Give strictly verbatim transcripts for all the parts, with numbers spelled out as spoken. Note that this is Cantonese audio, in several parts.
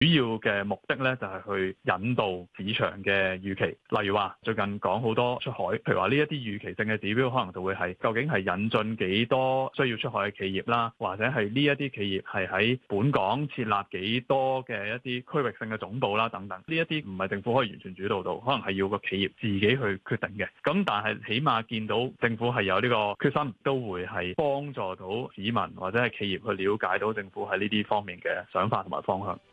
主要嘅目的咧就係去引導市場嘅預期，例如話最近講好多出海，譬如話呢一啲預期性嘅指標，可能就會係究竟係引進幾多需要出海嘅企業啦，或者係呢一啲企業係喺本港設立幾多嘅一啲區域性嘅總部啦等等，呢一啲唔係政府可以完全主導到，可能係要個企業自己去決定嘅。咁但係起碼見到政府係有呢個決心，都會係幫助到市民或者係企業去了解到政府喺呢啲方面嘅想法同埋方向。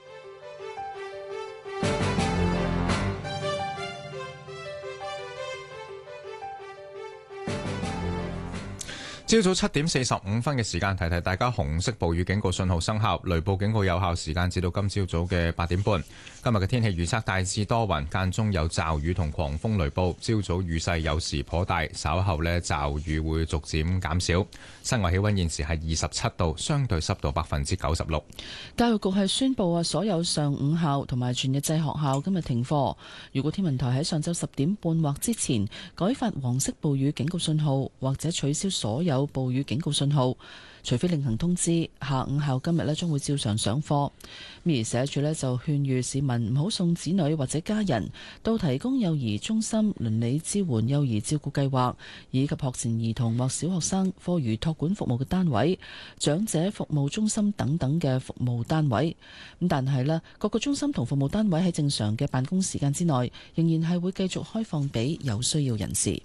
朝早七點四十五分嘅時間，提提大家紅色暴雨警告信號生效，雷暴警告有效時間至到今朝早嘅八點半。今日嘅天氣預測大致多雲，間中有驟雨同狂風雷暴，朝早雨勢有時頗大，稍後呢驟雨會逐漸減少。室外氣溫現時係二十七度，相對濕度百分之九十六。 教育局係宣布啊，所有上午校同埋全日制學校今日停課。如果天文台喺上晝十點半或之前改發黃色暴雨警告信號，或者取消所有暴雨警告信號，除非另行通知，下午校今日咧將會照常上課。而社署咧就勸喻市民唔好送子女或者家人到提供幼兒中心、鄰里支援幼兒照顧計劃以及學前兒童或小學生課餘託管服務嘅單位、長者服務中心等等嘅服務單位。咁但係咧，各個中心同服務單位喺正常嘅辦公時間之內，仍然係會繼續開放俾有需要人士。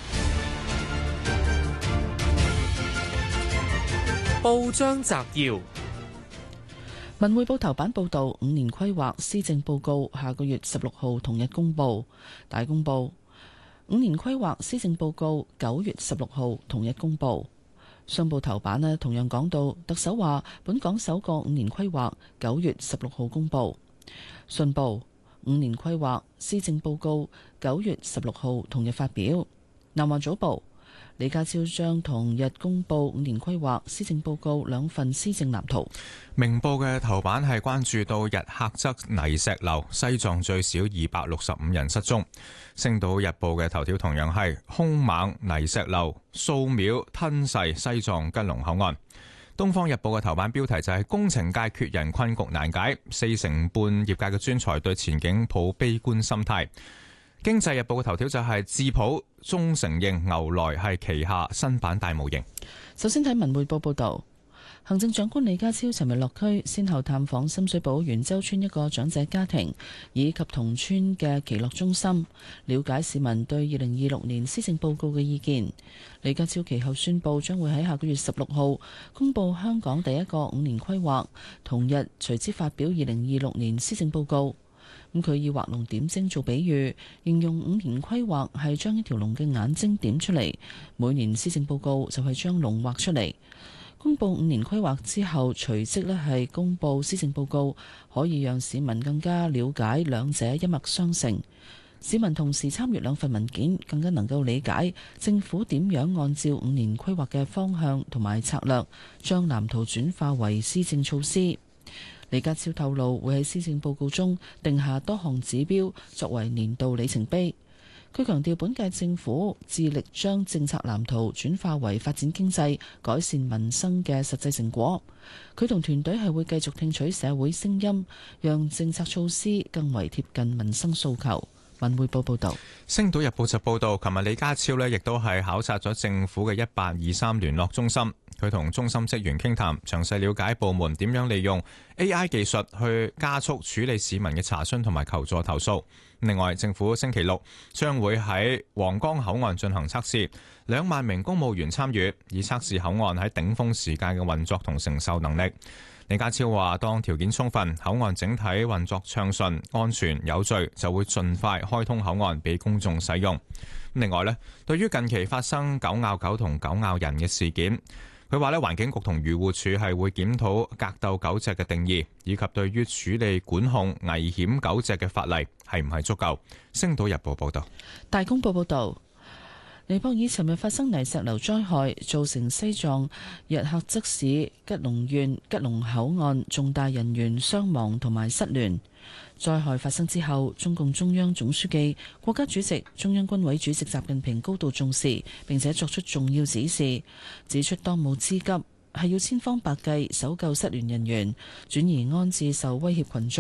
報章摘要： 文匯報頭版報道，五年規劃施政報告下個月十六號同日公布。大公報，五年規劃施政報告九月十六號同日公布。商報頭版呢同樣講到，特首話本港首個五年規劃九月十六號公布。信報，五年規劃施政報告九月十六號同日發表。南華早報，李家超將同日公布五年規劃施政報告兩份施政藍圖。 明報嘅頭版係關注到日喀則泥石流，西藏最少二百六十五人失蹤。星島日報嘅頭條同樣係兇猛泥石流數秒吞噬西藏吉隆口岸。東方日報嘅頭版標題就係工程界缺人困局難解，四成半業界嘅專才對前景抱悲觀心態。經濟日報嘅頭條就係智普終承認牛萊係旗下新版大模型。 首先睇文匯報報道，行政長官李家超尋日落區，先後探訪深水埗元州村一個長者家庭，以及同村嘅耆樂中心，了解市民對二零二六年施政報告嘅意見。李家超其後宣布，將會喺下個月十六號公布香港第一個五年規劃，同日隨之發表二零二六年施政報告。咁佢以畫龍點睛做比喻，形容五年規劃係將一條龍嘅眼睛點出嚟，每年施政報告就係將龍畫出嚟。公布五年規劃之後，隨即咧係公布施政報告，可以讓市民更加了解兩者一脈相承。市民同時參閱兩份文件，更加能夠理解政府點樣按照五年規劃嘅方向同埋策略，將藍圖轉化為施政措施。李家超透露，會喺施政報告中定下多項指標，作為年度里程碑。佢強調，本屆政府致力將政策藍圖轉化為發展經濟、改善民生嘅實際成果。佢同團隊係會繼續聽取社會聲音，讓政策措施更為貼近民生訴求。文匯報報道。 星島日報就報道，琴日李家超呢亦都係考察咗政府嘅一八二三聯絡中心。佢同中心職員傾談，詳細了解部門點樣利用 A I 技術去加速處理市民嘅查詢同埋求助投訴。另外，政府星期六將會喺皇崗口岸進行測試，兩萬名公務員參與，以測試口岸喺頂峰時間嘅運作同承受能力。李家超話，當條件充分，口岸整體運作暢順、安全有序，就會盡快開通口岸俾公眾使用。另外呢，對於近期發生狗咬狗同狗咬人嘅事件，佢話咧，環境局同漁護署係會檢討格鬥狗隻嘅定義，以及對於處理管控危險狗隻嘅法例係唔係足夠。星島日報報道。 大公報報道，尼泊爾尋日發生泥石流災害，造成西藏日喀則市吉隆縣吉隆口岸重大人員傷亡同埋失聯。災害發生之後，中共中央總書記、國家主席、中央軍委主席習近平高度重視，並且作出重要指示，指出當務之急係要千方百計搜救失聯人員，轉移安置受威脅群眾。